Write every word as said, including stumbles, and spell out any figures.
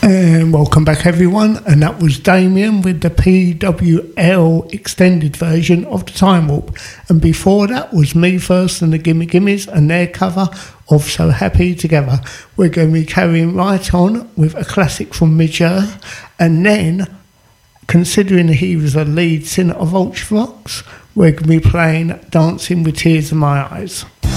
And welcome back everyone, and that was Damien with the P W L extended version of the Time Warp, and before that was Me First and the Gimme Gimmes and their cover of So Happy Together. We're going to be carrying right on with a classic from Midge Ure, and then, considering he was the lead singer of Ultravox, we're going to be playing Dancing with Tears in My Eyes.